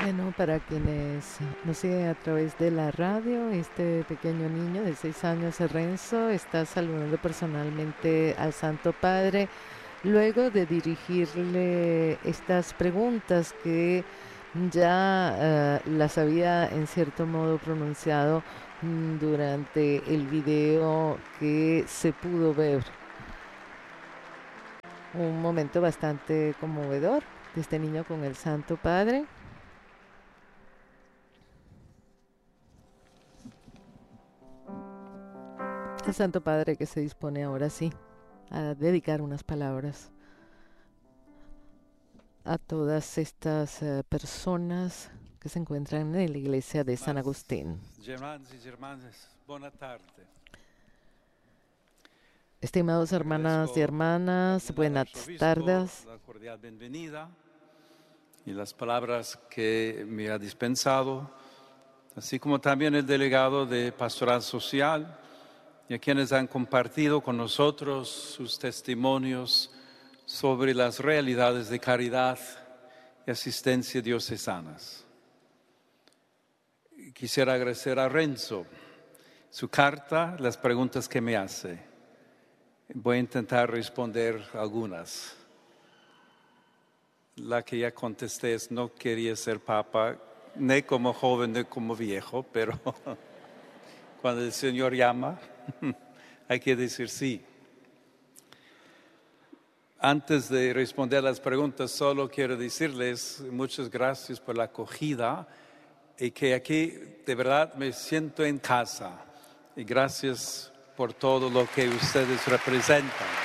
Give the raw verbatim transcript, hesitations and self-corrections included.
Bueno, para quienes nos siguen a través de la radio, este pequeño niño de seis años, Renzo, está saludando personalmente al Santo Padre luego de dirigirle estas preguntas que ya eh, las había en cierto modo pronunciado mm, durante el video que se pudo ver. Un momento bastante conmovedor de este niño con el Santo Padre. El Santo Padre que se dispone ahora sí a dedicar unas palabras a todas estas uh, personas que se encuentran en la iglesia de San Agustín. Estimados hermanas y hermanas, buenas tardes. La cordial bienvenida y las palabras que me ha dispensado, así como también el delegado de Pastoral Social y a quienes han compartido con nosotros sus testimonios sobre las realidades de caridad y asistencia diocesanas. Quisiera agradecer a Renzo su carta, las preguntas que me hace. Voy a intentar responder algunas. La que ya contesté es: no quería ser papa, ni como joven ni como viejo, pero cuando el Señor llama, hay que decir sí. Antes de responder las preguntas, solo quiero decirles muchas gracias por la acogida y que aquí de verdad me siento en casa. Y gracias por todo lo que ustedes representan.